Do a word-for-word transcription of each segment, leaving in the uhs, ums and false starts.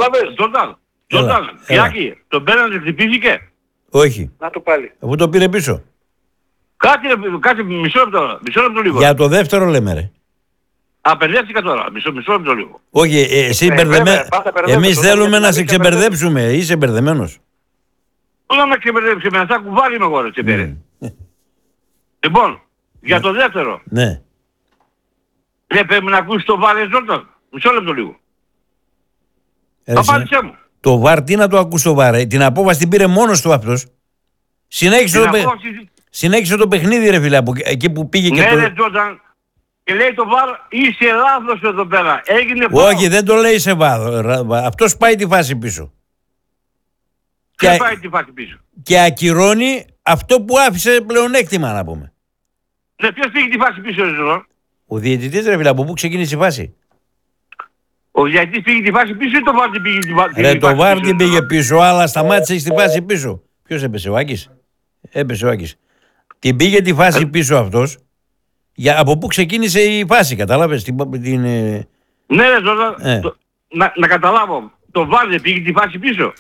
Κατάλαβες. Τζόρνταν, Τζόρνταν, Φιάκη, τον πέναντι χτυπήθηκε. Όχι. Να το πάλι. Αφού το πήρε πίσω. Κάτι, κάτι μισό λεπτό, μισό λεπτό λίγο. Για το δεύτερο λέμε ρε. Α, μπερδεύτηκα τώρα, μισό, μισό λεπτό λίγο. Όχι, ε, εσύ Ε, μπερδεμέ... βέβαια, πάντα μπερδεύεσαι, Εμείς όταν θέλουμε γιατί να να σε μην ξεμπερδέψουμε. Είσαι μπερδεμένος. Όλα με ξεμπερδεύσει με αυτά κουβάλι με εγώ ρε τσεπέρε. Λοιπόν, για το δεύτερο. Ναι. Δεν πρέπει να ακούσει το βάρ Τζόρνταν. Μισό λεπτό λίγο. Ρε, Απάντησέ μου. το βάρ τι να το ακούσει το βάρ. ε? Την απόφαση την πήρε μόνος του αυτός. Συνέχισε Την το, παι- απόφαση- συνέχισε το παιχνίδι ρε φίλε. Από εκεί που πήγε και Ναι το... ρε Τζόρνταν. Και λέει το βάρ είσαι λάθος εδώ πέρα. Έγινε Όχι, φάουλ. δεν το λέει σε βάθο. Αυτός πάει τη φάση πίσω. Και Και, πάει τη φάση πίσω. και ακυρώνει αυτό που άφησε πλεονέκτημα να πούμε. Ναι, ποιος πήγε τη φάση πίσω ρε Τζόρνταν. Ο διαιτητής ρε φίλε, από πού ξεκίνησε η φάση. Ο διαιτητής πήγε τη φάση πίσω ή το βάρ την πήγε τη φάση Ρε το βάρ την πήγε πίσω. πίσω, αλλά σταμάτησε στη φάση πίσω. Ποιος έπεσε, ο Άκης. Έπεσε ο Άκης. Την πήγε τη φάση πίσω αυτός. Για, από πού ξεκίνησε η φάση, κατάλαβες. Την, την, ε, Ναι ρε Τζόρνταν, Ε. το- να, να καταλάβω. Το βάρ δεν πήγε τη φάση πίσω.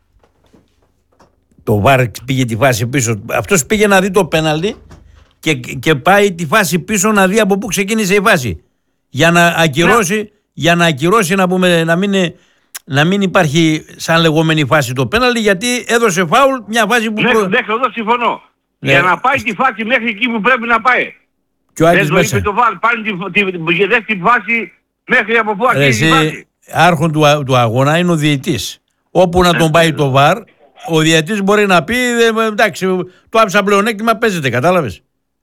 το βάρ πήγε τη φάση πίσω. Αυτός πήγε να δει το πέναλτι και, και πάει τη φάση πίσω να δει από πού ξεκίνησε η φάση. Για να ακυρώσει, για να, ακυρώσει να, πούμε, να, μην, είναι- να μην υπάρχει σαν λεγόμενη φάση το πέναλτι, γιατί έδωσε φάουλ μια φάση που... Ναι, προ- μέχρι εδώ συμφωνώ. Ναι. Για να πάει τη φάση μέχρι εκεί που πρέπει να πάει. Και ο Άκης Δεν το μέσα. είπε το βάρ, πάλι τη, τη, τη, τη, τη φάση μέχρι από πού Ρε, αρχίζει η εσύ, φάση. άρχον του, α- του αγώνα είναι ο διαιτητής. Όπου να τον πάει το βάρ, ο διαιτητής μπορεί να πει «Ε, εντάξει, το άφησα πλεονέκτημα, παίζεται, κατάλαβες.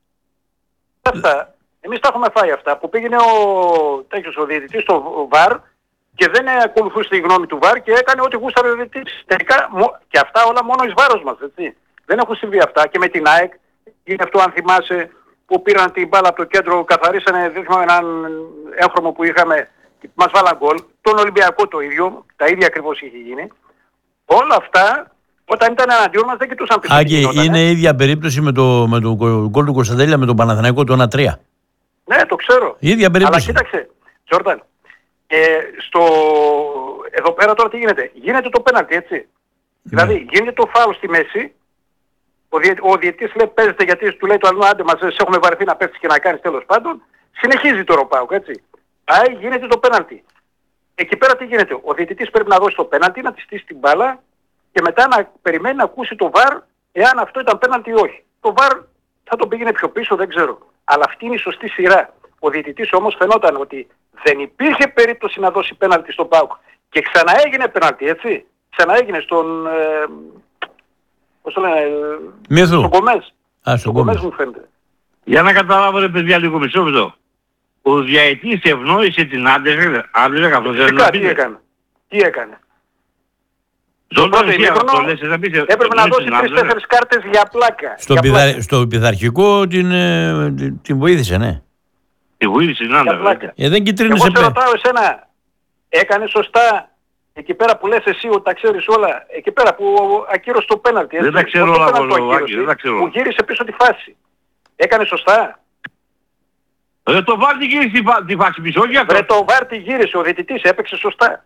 Αυτά. Εμείς τα έχουμε φάει αυτά. Που πήγαινε ο, τέτοιος, ο διαιτητής στο βαρ και δεν ακολουθούσε τη γνώμη του βαρ και έκανε ό,τι γούσταρε ο διαιτητής. Τελικά, μο- και αυτά όλα μόνο εις βάρος μας, έτσι. Δεν έχουν συμβεί αυτά. Και με την ΑΕΚ, είναι αυτό αν θυμάσαι, που πήραν την μπάλα από το κέντρο, καθαρίσανε, δεν θυμάμαι έναν έγχρωμο που είχαμε, μας βάλαν γκολ. Τον Ολυμπιακό το ίδιο, τα ίδια ακριβώς είχε γίνει. Όλα αυτά, όταν ήταν εναντίον μας δεν κοιτούσαν πίσω. τι Άκη, γινότανε. είναι η ίδια περίπτωση με το, με το γκολ του Κωνσταντέλια με τον Παναθηναϊκό το ένα τρία. Ναι, το ξέρω. Η ίδια Αλλά περίπτωση. κοίταξε, Τζόρνταν, ε, στο... εδώ πέρα τώρα τι γίνεται. Γίνεται το πέναλτι, έτσι. Δηλαδή γίνεται το φάουλ στη μέση. Ο, διε... ο διαιτητής λέει παίζεται γιατί του λέει το άλλο άντε μας σε έχουμε βαρεθεί να πέφτεις και να κάνεις τέλος πάντων. Συνεχίζει το ΡΟΠΑΟΚ, έτσι. Πάει, γίνεται το πέναλτι. Εκεί πέρα τι γίνεται. Ο διαιτητής πρέπει να δώσει το πέναλτι, να τη στήσει την μπάλα και μετά να περιμένει να ακούσει το βαρ εάν αυτό ήταν πέναλτι ή όχι. Το βαρ θα τον πήγαινε πιο πίσω, δεν ξέρω. Αλλά αυτή είναι η σωστή σειρά. Ο διαιτητής όμως φαινόταν ότι δεν υπήρχε περίπτωση να δώσει πέναλτι στον ΠΑΟΚ. Και ξαναέγινε πέναλτι, έτσι. Ξαναέγινε στον... Ε, πώς το λένε... ε, Μύθου. Στον Κομές. Α, στον Στον Κομές Κόμες. μου φαίνεται. Για να καταλάβω ρε παιδιά λίγο μισό λεπτό. Ο διαετής ευνόησε την άντρε, άντρε αυτό δεν Φυσικά, να τι πείτε. έκανε. Τι έκανε. Ζόρνταν πρώτο εσύ ημίχρονο αυτό λες, να πείτε. Έπρεπε να δώσει τρεις-τέσσερις κάρτες για πλάκα. Στο, Για πειθα... πλάκα. στο πειθαρχικό την, ε, την, την βοήθησε, ναι. Τη βοήθησε την Για άντρε. πλάκα. Ε, δεν κυτρίνησε Εγώ σε πέ. ρωτάω εσένα, έκανε σωστά εκεί πέρα που λες εσύ ότι τα ξέρεις όλα, εκεί πέρα που ακύρωσε το πέναλτι. Δεν έτσι, τα ξέρω όχι το όλα, πέναλτι εγώ, που Άκη, ακύρωσε, δεν τα ξέρω που όλα. γύρισε πίσω τη φάση. Έκανε σωστά. Ρε το βάρ την γύρισε τη φα- τη φάση πίσω, όχι αυτό. Βρε το βάρ τη γύρισε, ο διαιτητής έπαιξε σωστά.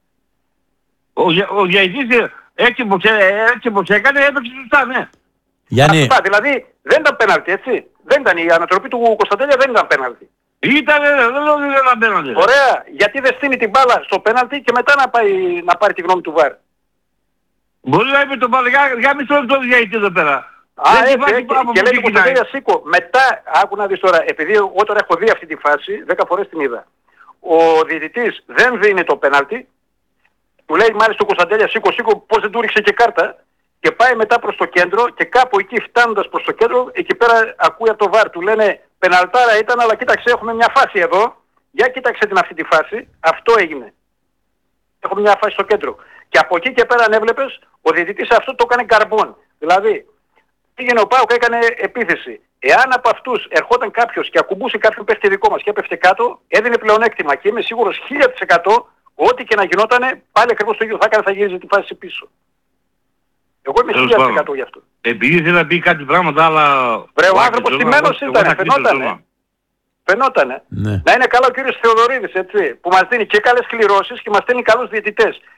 Ο, δια- ο διαετής ε, έτσι όπως, ε, έτσι όπως έκανε έπαιξε σωστά, ναι. Γιάννη, Αυτά, δηλαδή δεν ήταν πέναλτι, έτσι. Δεν ήταν η ανατροπή του Κωνσταντέλια, δεν ήταν πέναλτι. Ήτανε, δεν λέω ότι δεν απέναντι. Ωραία, γιατί δεν στείνει την μπάλα στο πέναλτι και μετά να, πάει, να πάρει τη γνώμη του βάρ. Μπορεί να είπε το βάρ, για- για μισό λεπτό διαετή εδώ πέρα. Α, Δεν έτσι, υπάρχει έτσι. πράγμα Και που λέει του ξεκινάει. Κωνσταντέλια σήκω. Μετά, άκου να δεις τώρα, επειδή όταν έχω δει αυτή τη φάση, δέκα φορές την είδα. Ο διαιτητής δεν δίνει το πέναλτι. Του λέει μάλιστα ο Κωνσταντέλια σήκω, σήκω, πώς δεν του ρίξε και κάρτα. Και πάει μετά προς το κέντρο και κάπου εκεί φτάνοντας προς το κέντρο, εκεί πέρα ακούει από το βάρ. Του λένε πεναλτάρα ήταν, αλλά κοίταξε έχουμε μια φάση εδώ. Για κοίταξε την αυτή τη φάση. Αυτό έγινε. Έχουμε μια φάση στο κέντρο. Και από εκεί και πέρα αν έβλεπες, ο διαιτητής αυτό το έκανε καρμπόν. Δηλαδή, πήγαινε ο ΠΑΟΚ, έκανε επίθεση. Εάν από αυτούς ερχόταν κάποιος και ακουμπούσε κάποιον παίχτη δικό μας και έπεφτε κάτω, έδινε πλεονέκτημα. Και είμαι σίγουρος χίλια τοις εκατό ό,τι και να γινότανε, πάλι ακριβώς το ίδιο θα έκανε, θα γύριζε τη φάση πίσω. Εγώ είμαι Τέλος χίλια τοις πάντων. εκατό γι' αυτό. Επειδή ήθελα να πει κάτι πράγματα, αλλά... Βρε, ο Άκη, άνθρωπος Τζόρνταν, τιμένος εγώ- ήταν, εγώ θα κλείσω το φαινότανε. ζώμα. Φαινότανε. ναι. Να είναι καλά ο κύριος Θεοδωρίδης, έτσι, που μας δίνει και καλές κληρώσεις και μας στέλνει καλούς διαιτητές.